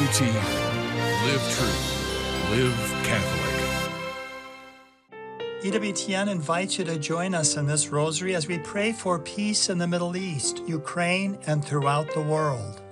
Live true. Live Catholic. EWTN invites you to join us in this rosary as we pray for peace in the Middle East, Ukraine, and throughout the world.